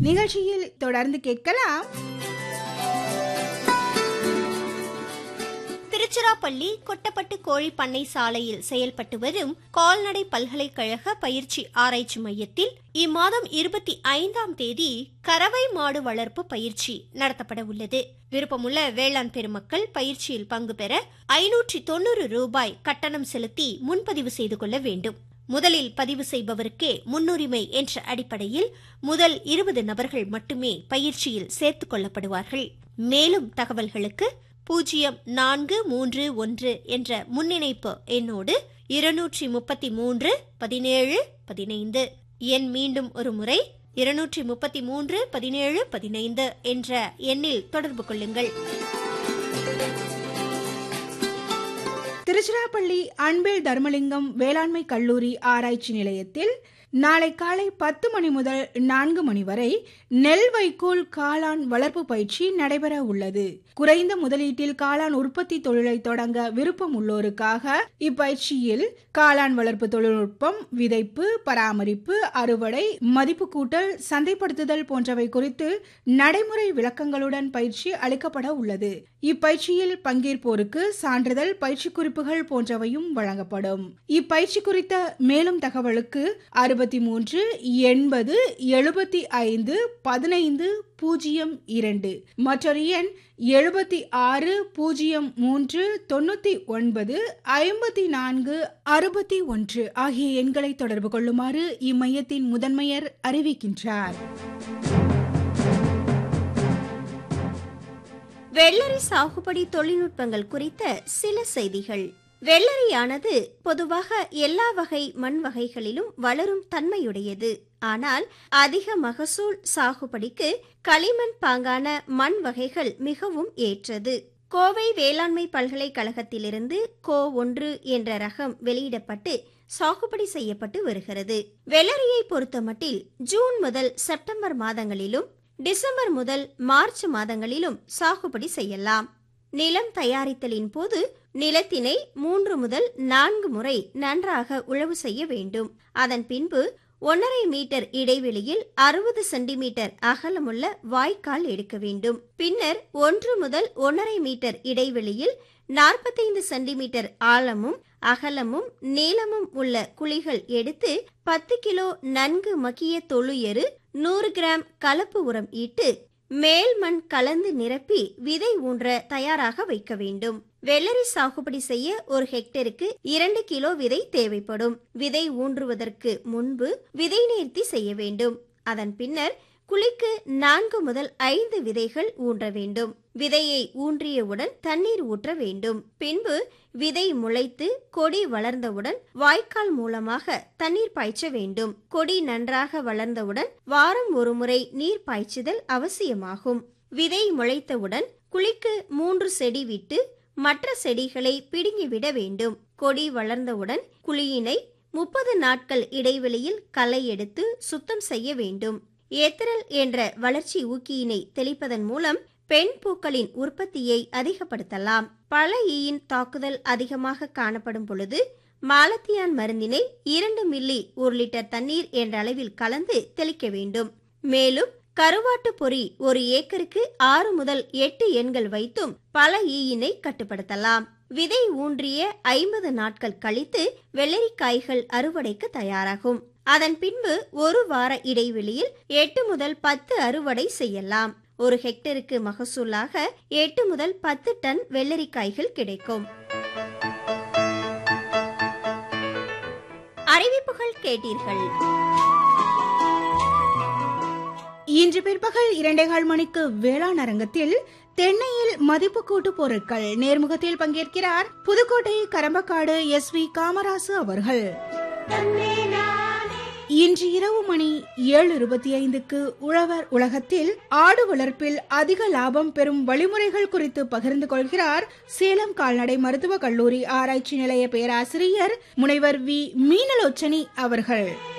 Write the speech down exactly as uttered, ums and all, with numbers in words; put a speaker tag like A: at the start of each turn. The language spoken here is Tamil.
A: நிகழ்ச்சியில் தொடர்ந்து கேட்கலாம்.
B: திருச்சிராப்பள்ளி கொட்டப்பட்டு கோழி பண்ணை சாலையில் செயல்பட்டு வரும் கால்நடை பல்கலைக்கழக பயிற்சி ஆராய்ச்சி மையத்தில் இம்மாதம் இருபத்தி ஐந்தாம் தேதி கறவை மாடு வளர்ப்பு பயிற்சி நடத்தப்பட உள்ளது. விருப்பமுள்ள வேளாண் பெருமக்கள் பயிற்சியில் பங்கு பெற ஐநூற்றி தொன்னூறு ரூபாய் கட்டணம் செலுத்தி முன்பதிவு செய்து கொள்ள வேண்டும். முதலில் பதிவு செய்பவருக்கே முன்னுரிமை என்ற அடிப்படையில் முதல் இருபது நபர்கள் மட்டுமே பயிற்சியில் சேர்த்துக் கொள்ளப்படுவார்கள். மேலும் தகவல்களுக்கு பூஜ்ஜியம் நான்கு மூன்று ஒன்று என்ற முன்னிணைப்பு எண்ணோடு இருநூற்றி முப்பத்தி மூன்று பதினேழு பதினைந்து எண் மீண்டும் ஒரு முறை இருநூற்றி முப்பத்தி மூன்று பதினேழு பதினைந்து என்ற எண்ணில் தொடர்பு கொள்ளுங்கள்.
A: திருச்சிராப்பள்ளி அன்பில் தர்மலிங்கம் வேளாண்மை கல்லூரி ஆராய்ச்சி நிலையத்தில் நாளை காலை பத்து மணி முதல் நான்கு மணி வரை நெல் வைக்கோல் காளான் வளர்ப்பு பயிற்சி நடைபெற உள்ளது. குறைந்த முதலீட்டில் காளான் உற்பத்தி தொழிலை தொடங்க விருப்பம் உள்ளோருக்காக இப்பயிற்சியில் காளான் வளர்ப்பு தொழில்நுட்பம், விதைப்பு, பராமரிப்பு, அறுவடை, மதிப்பு கூட்டல், சந்தைப்படுத்துதல் போன்றவை குறித்து நடைமுறை விளக்கங்களுடன் பயிற்சி அளிக்கப்பட உள்ளது. இப்பயிற்சியில் பங்கேற்போருக்கு சான்றிதழ், பயிற்சி குறிப்புகள் போன்றவையும் வழங்கப்படும். இப்பயிற்சி குறித்த மேலும் தகவலுக்கு அறுபத்தி மூன்று எண்பது எழுபத்தி ஐந்து பதினைந்து பூஜ்ஜியம் இரண்டு மற்றொரு எண் எழுபத்தி ஆறு பூஜ்ஜியம் மூன்று தொண்ணூத்தி ஒன்பது ஐம்பத்தி நான்கு அறுபத்தி ஒன்று ஆகிய எண்களை தொடர்பு கொள்ளுமாறு இம்மையத்தின் முதன்மையர் அறிவிக்கின்றார்.
B: வெள்ளரி சாகுபடி தொழில்நுட்பங்கள் குறித்த சில செய்திகள். வெள்ளரியானது பொதுவாக எல்லா வகை மண் வகைகளிலும் வளரும் தன்மையுடையது. ஆனால் அதிக மகசூல் சாகுபடிக்கு களிமண் பாங்கான மண் வகைகள் மிகவும் ஏற்றது. கோவை வேளாண்மை பல்கலைக்கழகத்திலிருந்து கோ ஒன்று என்ற ரகம் வெளியிடப்பட்டு சாகுபடி செய்யப்பட்டு வருகிறது. வெள்ளரியை பொறுத்தமட்டில் ஜூன் முதல் செப்டம்பர் மாதங்களிலும் டிசம்பர் முதல் மார்ச் மாதங்களிலும் சாகுபடி செய்யலாம். நிலம் தயாரித்தலின் போது நிலத்தினை மூன்று முதல் நான்கு முறை நன்றாக உழவு செய்ய வேண்டும். அதன் பின்பு ஒன்றரை மீட்டர் இடைவெளியில் அறுபது சென்டிமீட்டர் அகலமுள்ள வாய்க்கால் எடுக்க வேண்டும். பின்னர் ஒன்று முதல் ஒன்றரை மீட்டர் இடைவெளியில் நாற்பத்தைந்து சென்டிமீட்டர் ஆழமும் அகலமும் நீளமும் உள்ள குழிகள் எடுத்து பத்து கிலோ நன்கு மக்கிய தொழு எரு, நூறு கிராம் கலப்பு உரம் ஈட்டு மேல் மண் கலந்து நிரப்பி விதை ஊன்ற தயாராக வைக்க வேண்டும். வெள்ளரி சாகுபடி செய்ய ஒரு ஹெக்டருக்கு இரண்டு கிலோ விதை தேவைப்படும். விதை ஊன்றுவதற்கு முன்பு விதை நேர்த்தி செய்ய வேண்டும். அதன் பின்னர் குழிக்கு நான்கு முதல் ஐந்து விதைகள் ஊன்ற வேண்டும். விதையை ஊன்றியவுடன் தண்ணீர் ஊற்ற வேண்டும். பின்பு விதை முளைத்து கொடி வளர்ந்தவுடன் வாய்க்கால் மூலமாக தண்ணீர் பாய்ச்ச வேண்டும். கொடி நன்றாக வளர்ந்தவுடன் வாரம் ஒரு முறை நீர் பாய்ச்சுதல் அவசியமாகும். விதை முளைத்தவுடன் குழிக்கு மூன்று செடி விட்டு மற்ற செடிகளை பிடுங்கிவிட வேண்டும். கொடி வளர்ந்தவுடன் குழியினை முப்பது நாட்கள் இடைவெளியில் களை எடுத்து சுத்தம் செய்ய வேண்டும். ஏத்தரல் என்ற வளர்ச்சி ஊக்கியினை தெளிப்பதன் மூலம் பெண் பூக்களின் உற்பத்தியை அதிகப்படுத்தலாம். பல ஈயின் தாக்குதல் அதிகமாக காணப்படும் பொழுது மாலத்தியான் மருந்தினை இரண்டு மில்லி ஒரு லிட்டர் தண்ணீர் என்ற அளவில் கலந்து தெளிக்க வேண்டும். மேலும் கருவாட்டு பொறி ஒரு ஏக்கருக்கு ஆறு முதல் எட்டு எண்கள் வைத்தும் பல ஈயினை கட்டுப்படுத்தலாம். விதை ஊன்றிய ஐம்பது நாட்கள் கழித்து வெள்ளரிக்காய்கள் அறுவடைக்கு தயாராகும். அதன் பின்பு ஒரு வார இடைவெளியில் எட்டு முதல் பத்து அறுவடை செய்யலாம். ஒரு ஹெக்டருக்கு மகசூலாக எட்டு முதல் பத்து டன் வெள்ளரிக்காய்கள் கிடைக்கும். அறிவிப்புகள் கேட்டீர்கள்.
A: இன்று பிற்பகல் இரண்டேகால் மணிக்கு வேளாண் அரங்கத்தில் தென்னையில் மதிப்பு கூட்டு பொருட்கள் நேர்முகத்தில் பங்கேற்கிறார் புதுக்கோட்டை கரம்பக்காடு எஸ் வி காமராசு அவர்கள். இன்று இரவு மணி ஏழு இருபத்தி ஐந்துக்கு உழவர் உலகத்தில் ஆடு வளர்ப்பில் அதிக லாபம் பெறும் வழிமுறைகள் குறித்து பகிர்ந்து கொள்கிறார் சேலம் கால்நடை மருத்துவக் கல்லூரி ஆராய்ச்சி நிலைய பேராசிரியர் முனைவர் வி மீனலோச்சனி அவர்கள்.